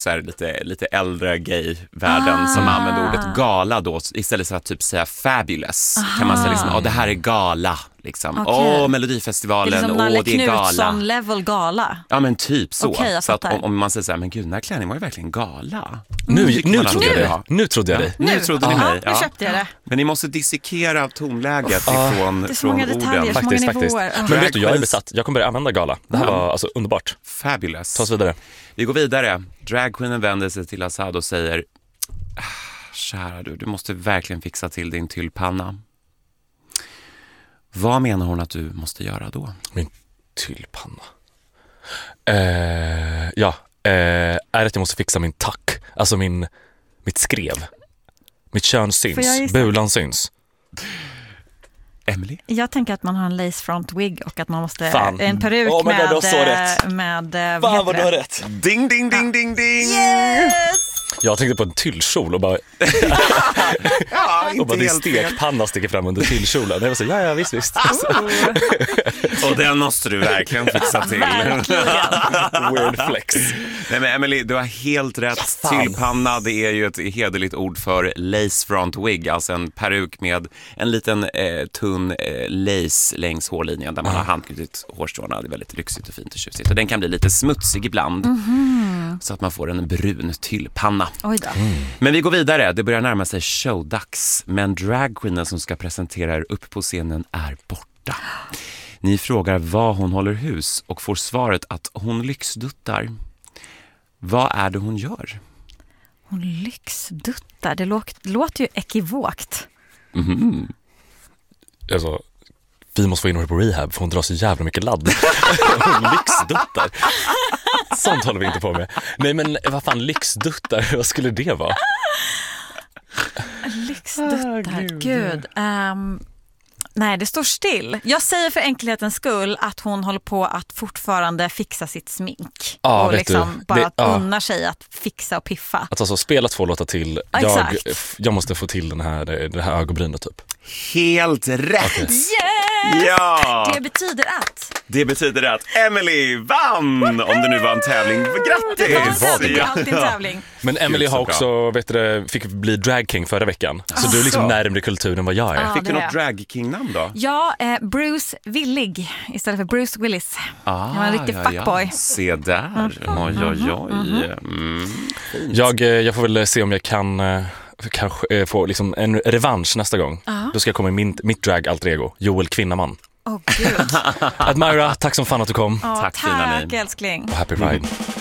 så här lite äldre gay-världen som använder ordet gala då istället för att typ säga fabulous. Kan man säga liksom, det här är gala liksom. Melodifestivalen, det är det är gala. Knutsson-level gala. Ja, men typ så. Så att om man säger så här, men gud, den här klänningen var ju verkligen gala. Nu trodde jag det. Nu trodde ni mig. Nu köpte jag det. Men ni måste dissekera tonläget från det är så många orden. detaljer, så många nivåer. Men vet du, jag är besatt. Jag kommer börja använda gala. Det här var alltså underbart. Fabulous. Ta oss vidare. Vi går vidare. Dragqueenen vänder sig till Asad och säger: kära du måste verkligen fixa till din tyllpanna. Vad menar hon att du måste göra då? Min tyllpanna. Är att jag måste fixa min tack. Alltså mitt skrev. Mitt kön syns. Bulan syns. Emily? Jag tänker att man har en lace front wig och att man måste en peruk med fan vad du har rätt. Ding, ding, ding, ding, ding. Yes! Jag tänkte på en tyllkjol och bara och bara din stekpanna sticker fram under tyllkjolen. Jag var så, ja visst. Och den måste du verkligen fixa till. Weird flex. Nej, men Emily, du har helt rätt. Tyllpanna, det är ju ett hederligt ord för lace front wig, alltså en peruk med en liten tunn lace längs hårlinjen där man har handknutit hårstråna. Det är väldigt lyxigt och fint och tjusigt. Och den kan bli lite smutsig ibland. Så att man får en brun tyllpanna. Oj då. Men vi går vidare. Det börjar närma sig showdags. Men dragqueenen som ska presentera er upp på scenen är borta. Ni frågar vad hon håller hus och får svaret att hon lyxduttar. Vad är det hon gör? Hon lyxduttar. Det låter ju ekivokt. Alltså, vi måste få in henne på rehab för hon drar så jävla mycket ladd. Hon lyxduttar. Sånt håller vi inte på med. Nej, men vad fan, lyxduttar, vad skulle det vara? Lyxduttar, gud. Nej, det står still. Jag säger för enkelhetens skull att hon håller på att fortfarande fixa sitt smink. Och liksom bara unnar sig att fixa och piffa. Att alltså spela 2 låtar till. Jag måste få till det här ögonbrynet typ. Helt rätt! Okay. Yes! Ja! Det betyder att Emily vann! Om det nu var en tävling. Grattis! Det var en tävling, alltid en tävling. Men Emily har också, fick bli drag king förra veckan. Så du är liksom närmare kulturen än vad jag är. Fick du något drag king-namn då? Ja, Bruce Willig istället för Bruce Willis. Jag var en riktig fuckboy. Se där. Jag får väl se om jag kan kanske få liksom en revansch nästa gång. Då ska jag komma i mitt drag alter ego, Joel Kvinnaman. Gud. Admira, tack som fan att du kom. Tack fina ni. Tack älskling. Och happy Pride.